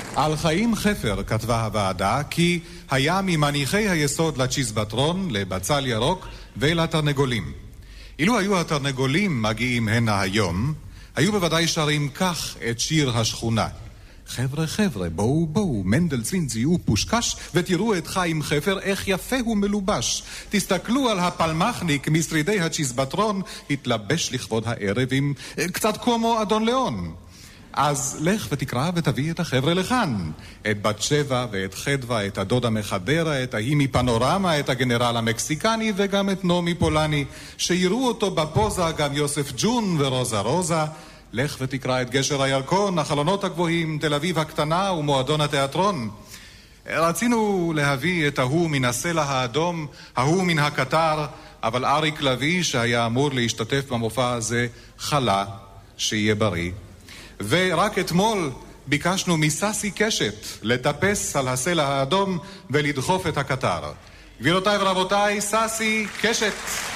על חיים חפר כתבה הוועדה כי היה ממניחי היסוד לצ'יזבטרון, לבצל ירוק ולתרנגולים. אילו היו התרנגולים מגיעים הנה היום, היו בוודאי שרים כך את שיר השכונה. חבר'ה חבר'ה, בואו בואו, מנדל צבין זיהו פושקש, ותראו את חיים חפר איך יפה הוא מלובש. תסתכלו על הפלמחניק משרידי הצ'יזבטרון, התלבש לכבוד הערב עם קצת כמו אדון ליאון. אז לך ותקרא ותביא את החבר'ה לכאן. את בת שבע ואת חדווה, את הדודה מחדרה, את ההיא מפנורמה, את הגנרל המקסיקני וגם את נומי פולני. שיראו אותו בפוזה גם יוסף ג'ון ורוזה רוזה. לך ותקרא את גשר הירקון, החלונות הגבוהים, תל אביב הקטנה ומועדון התיאטרון. רצינו להביא את ההוא מן הסלע האדום, ההוא מן הקטר, אבל אריק לוי שהיה אמור להשתתף במופע הזה חלה, שיהיה בריא. ורק אתמול ביקשנו מססי קשת לטפס על הסלע האדום ולדחוף את הקטר. גבירותיי ורבותיי, ססי קשת.